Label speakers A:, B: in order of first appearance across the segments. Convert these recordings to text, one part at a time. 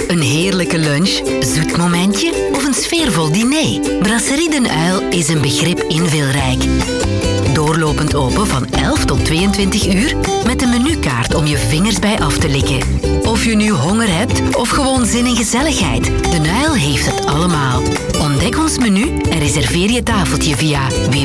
A: Een heerlijke lunch, zoet momentje of een sfeervol diner? Brasserie Den Uil is een begrip invulrijk. Doorlopend open van 11 tot 22 uur met een menukaart om je vingers bij af te likken. Of je nu honger hebt of gewoon zin in gezelligheid, Den Uil heeft het allemaal. Ontdek ons menu en reserveer je tafeltje via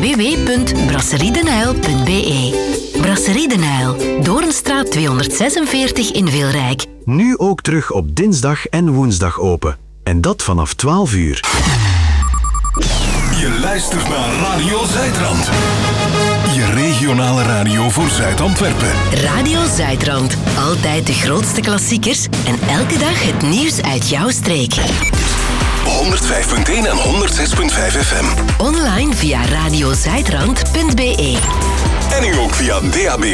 A: www.brasseriedenuil.be. Brasserie Den Uil, Doornstraat 246 in Veelrijk.
B: Nu ook terug op dinsdag en woensdag open. En dat vanaf 12 uur.
C: Je luistert naar Radio Zuidrand. Je regionale radio voor Zuid-Antwerpen.
A: Radio Zuidrand. Altijd de grootste klassiekers en elke dag het nieuws uit jouw streek.
C: 105.1 en 106.5 FM.
A: Online via radiozuidrand.be.
C: En nu ook via DAB+.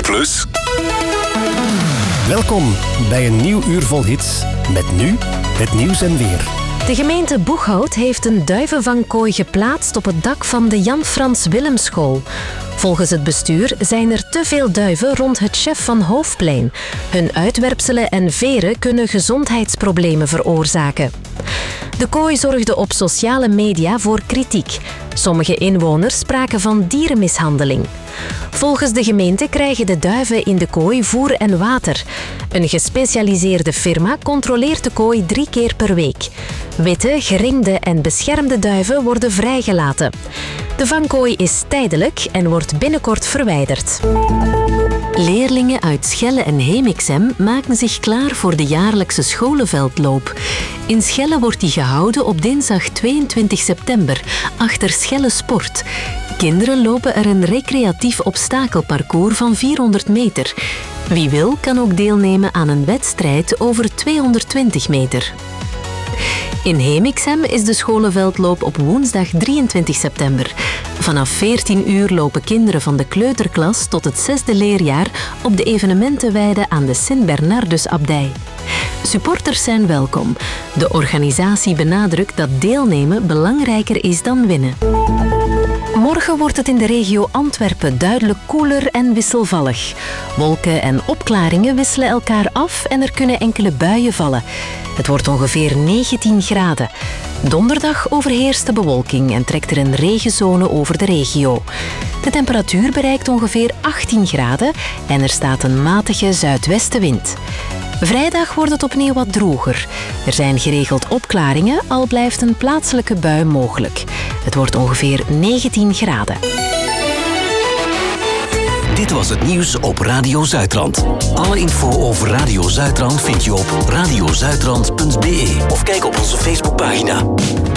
D: Welkom bij een nieuw uur vol hits. Met nu het nieuws en weer.
E: De gemeente Boeghout heeft een duivenvangkooi geplaatst op het dak van de Jan Frans Willemschool. Volgens het bestuur zijn er te veel duiven rond het Chef van Hoofdplein. Hun uitwerpselen en veren kunnen gezondheidsproblemen veroorzaken. De kooi zorgde op sociale media voor kritiek. Sommige inwoners spraken van dierenmishandeling. Volgens de gemeente krijgen de duiven in de kooi voer en water. Een gespecialiseerde firma controleert de kooi 3 keer per week. Witte, geringde en beschermde duiven worden vrijgelaten. De vangkooi is tijdelijk en wordt binnenkort verwijderd. Leerlingen uit Schelle en Hemixem maken zich klaar voor de jaarlijkse scholenveldloop. In Schelle wordt die gehouden op dinsdag 22 september, achter Schelle Sport. Kinderen lopen er een recreatief obstakelparcours van 400 meter. Wie wil, kan ook deelnemen aan een wedstrijd over 220 meter. In Hemixem is de scholenveldloop op woensdag 23 september. Vanaf 14 uur lopen kinderen van de kleuterklas tot het 6e leerjaar op de evenementenweide aan de Sint-Bernardus-abdij. Supporters zijn welkom. De organisatie benadrukt dat deelnemen belangrijker is dan winnen. Morgen wordt het in de regio Antwerpen duidelijk koeler en wisselvallig. Wolken en opklaringen wisselen elkaar af en er kunnen enkele buien vallen. Het wordt ongeveer 19 graden. Donderdag overheerst de bewolking en trekt er een regenzone over de regio. De temperatuur bereikt ongeveer 18 graden en er staat een matige zuidwestenwind. Vrijdag wordt het opnieuw wat droger. Er zijn geregeld opklaringen, al blijft een plaatselijke bui mogelijk. Het wordt ongeveer 19 graden.
F: Dit was het nieuws op Radio Zuidrand. Alle info over Radio Zuidrand vind je op radiozuidrand.be of kijk op onze Facebookpagina.